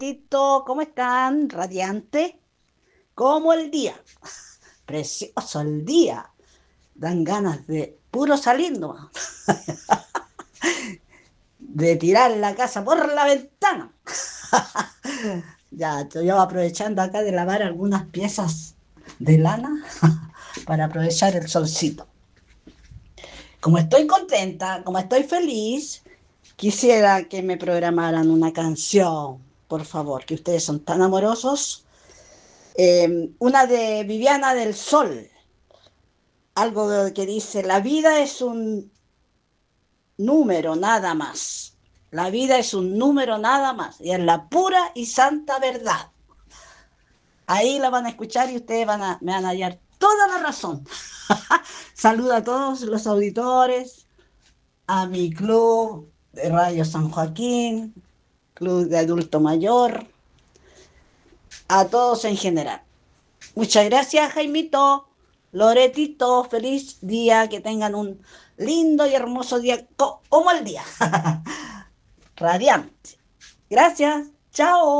Tito, ¿cómo están? Radiante, como el día. Precioso el día. Dan ganas de puro salir nomás, de tirar la casa por la ventana. Ya, estoy aprovechando acá de lavar algunas piezas de lana para aprovechar el solcito. Como estoy contenta, como estoy feliz, quisiera que me programaran una canción, por favor, que ustedes son tan amorosos. Una de Viviana del Sol, algo que dice, la vida es un número nada más. La vida es un número nada más. Y es la pura y santa verdad. Ahí la van a escuchar y ustedes me van a hallar toda la razón. Saludo a todos los auditores, a mi club de Radio San Joaquín, club de adulto mayor, a todos en general. Muchas gracias, Jaimito. Loretito, feliz día, que tengan un lindo y hermoso día, como el día. Radiante. Gracias, chao.